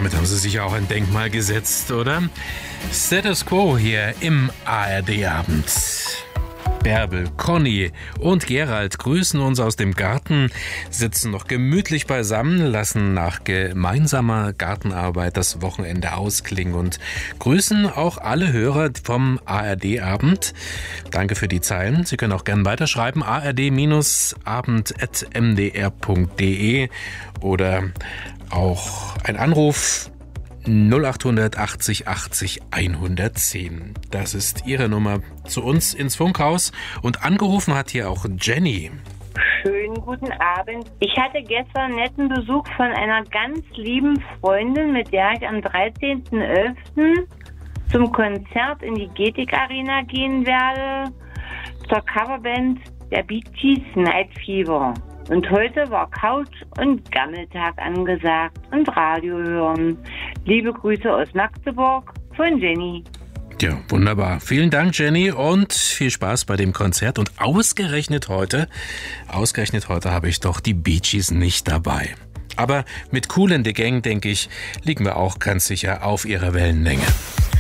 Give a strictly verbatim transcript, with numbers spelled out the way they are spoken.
Damit haben Sie sich auch ein Denkmal gesetzt, oder? Status Quo hier im A R D-Abend. Bärbel, Conny und Gerald grüßen uns aus dem Garten, sitzen noch gemütlich beisammen, lassen nach gemeinsamer Gartenarbeit das Wochenende ausklingen und grüßen auch alle Hörer vom A R D-Abend. Danke für die Zeilen. Sie können auch gerne weiterschreiben, a r d abend at m d r punkt d e oder auch ein Anruf null acht achtzig achtzig hundertzehn. Das ist Ihre Nummer zu uns ins Funkhaus. Und angerufen hat hier auch Jenny. Schönen guten Abend. Ich hatte gestern netten Besuch von einer ganz lieben Freundin, mit der ich am dreizehnten elften zum Konzert in die Getik Arena gehen werde, zur Coverband der Bee Gees Night Fever. Und heute war Couch- und Gammeltag angesagt und Radio hören. Liebe Grüße aus Magdeburg von Jenny. Ja, wunderbar. Vielen Dank, Jenny, und viel Spaß bei dem Konzert. Und ausgerechnet heute, ausgerechnet heute habe ich doch die Bee Gees nicht dabei. Aber mit Kool and the Gang, denke ich, liegen wir auch ganz sicher auf ihrer Wellenlänge.